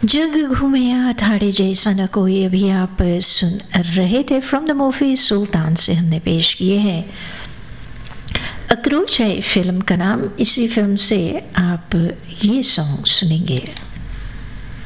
जग घूमे अथाड़े जैसा न कोई, अभी आप सुन रहे थे फ्रॉम द मूवी सुल्तान से हमने पेश किए हैं अक्रोच है फिल्म का नाम। इसी फिल्म से आप ये सॉन्ग सुनेंगे।